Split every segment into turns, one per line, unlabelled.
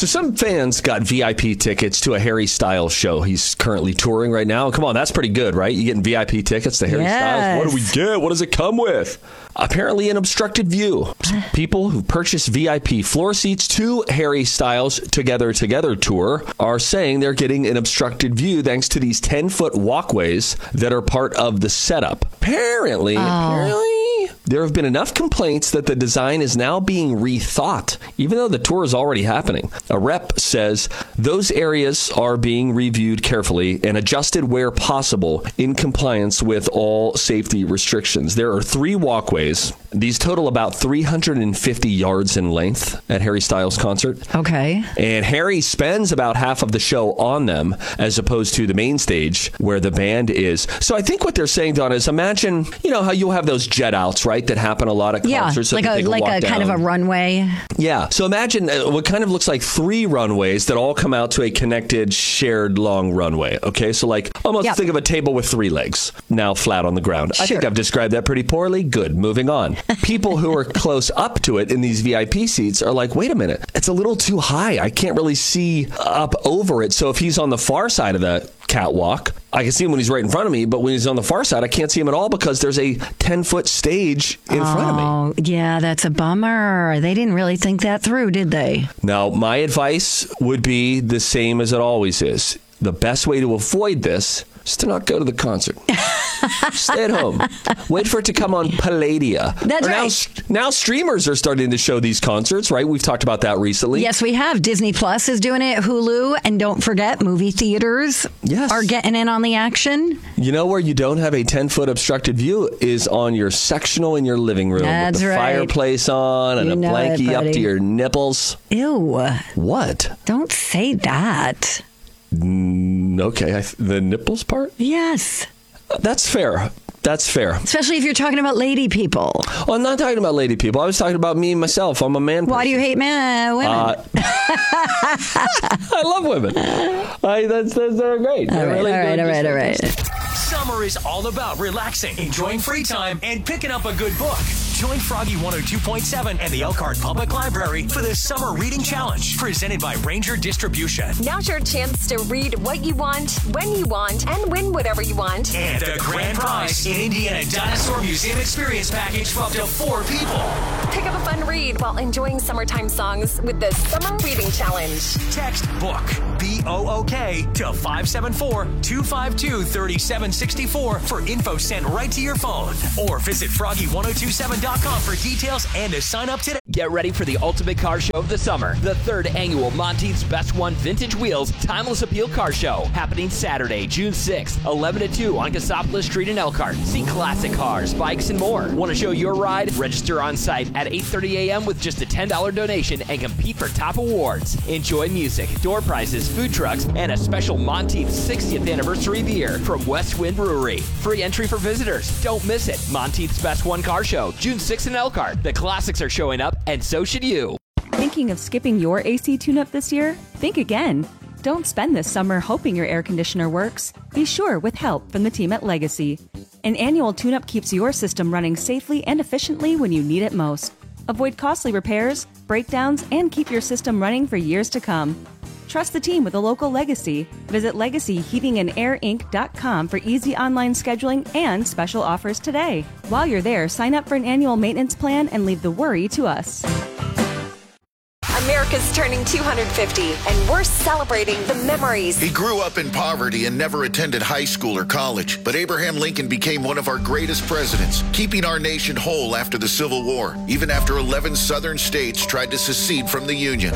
So some fans got VIP tickets to a Harry Styles show. He's currently touring right now. Come on, that's pretty good, right? You getting VIP tickets to Harry Styles? What do we get? What does it come with? Apparently an obstructed view. People who purchased VIP floor seats to Harry Styles Together tour are saying they're getting an obstructed view thanks to these 10-foot walkways that are part of the setup. Apparently, there have been enough complaints that the design is now being rethought, even though the tour is already happening. A rep says those areas are being reviewed carefully and adjusted where possible in compliance with all safety restrictions. There are 3 walkways. These total about 350 yards in length at Harry Styles' concert.
Okay.
And Harry spends about half of the show on them as opposed to the main stage where the band is. So I think what they're saying, Donna, is imagine, how you'll have those jet outs, right, that happen a lot at concerts.
Yeah, like a kind of a runway.
Yeah. So imagine what kind of looks like 3 runways that all come out to a connected, shared long runway. Okay. So almost think of a table with 3 legs now flat on the ground.
Sure.
I think I've described that pretty poorly. Good. Moving on. People who are close up to it in these VIP seats are like, wait a minute, it's a little too high. I can't really see up over it. So if he's on the far side of the catwalk, I can see him when he's right in front of me, but when he's on the far side, I can't see him at all because there's a 10-foot stage in front of me.
Oh, yeah, that's a bummer. They didn't really think that through, did they?
Now, my advice would be the same as it always is. The best way to avoid this is to not go to the concert. Stay at home. Wait for it to come on Palladia.
That's right.
Now streamers are starting to show these concerts, right? We've talked about that recently.
Yes, we have. Disney Plus is doing it. Hulu. And don't forget, movie theaters are getting in on the action.
You know where you don't have a 10-foot obstructed view is on your sectional in your living room.
That's
with the fireplace on and a blankie up to your nipples.
Ew.
What?
Don't say that.
Okay, the nipples part?
Yes.
That's fair. That's fair.
Especially if you're talking about lady people.
Well, I'm not talking about lady people. I was talking about me myself. I'm a man person.
Why do you hate women?
I love women. They're great.
All right.
Summer is all about relaxing, enjoying free time, and picking up a good book. Join Froggy 102.7 and the Elkhart Public Library for the Summer Reading Challenge, presented by Ranger Distribution.
Now's your chance to read what you want, when you want, and win whatever you want.
And the grand prize, an Indiana Dinosaur Museum Experience Package for up to 4 people.
Pick up a fun read while enjoying summertime songs with the Summer Reading Challenge.
Text BOOK, B-O-O-K, to 574-252-3764 for info sent right to your phone. Or visit Froggy1027.com for details and to sign up today.
Get ready for the ultimate car show of the summer. The 3rd annual Monteith's Best One Vintage Wheels Timeless Appeal Car Show. Happening Saturday, June 6th, 11 to 2 on Cassopolis Street in Elkhart. See classic cars, bikes, and more. Want to show your ride? Register on site at 8:30 a.m. with just a $10 donation and compete for top awards. Enjoy music, door prizes, food trucks, and a special Monteith's 60th anniversary beer from West Wind Brewery. Free entry for visitors. Don't miss it. Monteith's Best One Car Show, June 6th in Elkhart. The classics are showing up, and so should you.
Thinking of skipping your AC tune-up this year? Think again. Don't spend this summer hoping your air conditioner works. Be sure with help from the team at Legacy. An annual tune-up keeps your system running safely and efficiently when you need it most. Avoid costly repairs, breakdowns, and keep your system running for years to come. Trust the team with a local Legacy. Visit LegacyHeatingandAirInc.com for easy online scheduling and special offers today. While you're there, sign up for an annual maintenance plan and leave the worry to us.
America's turning 250, and we're celebrating the memories.
He grew up in poverty and never attended high school or college, but Abraham Lincoln became one of our greatest presidents, keeping our nation whole after the Civil War, even after 11 southern states tried to secede from the Union.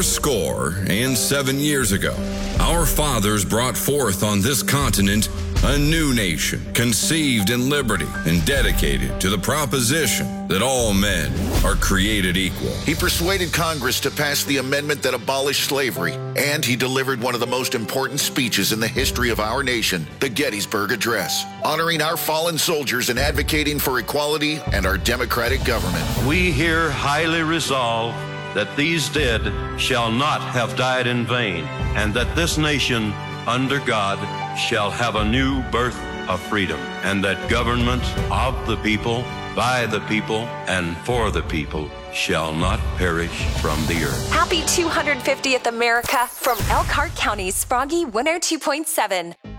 77 years ago, our fathers brought forth on this continent a new nation, conceived in liberty and dedicated to the proposition that all men are created equal.
He persuaded Congress to pass the amendment that abolished slavery, and he delivered one of the most important speeches in the history of our nation, the Gettysburg Address, honoring our fallen soldiers and advocating for equality and our democratic government.
We here highly resolve that these dead shall not have died in vain, and that this nation, under God, shall have a new birth of freedom, and that government of the people, by the people, and for the people shall not perish from the earth.
Happy 250th America from Elkhart County's Froggy 102.7.